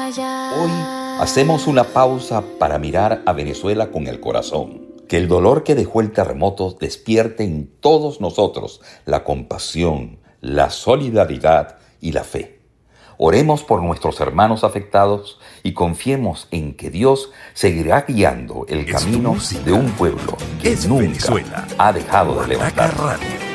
Hoy hacemos una pausa para mirar a Venezuela con el corazón. Que el dolor que dejó el terremoto despierte en todos nosotros la compasión, la solidaridad y la fe. Oremos por nuestros hermanos afectados y confiemos en que Dios seguirá guiando el camino de un pueblo que nunca ha dejado de levantar.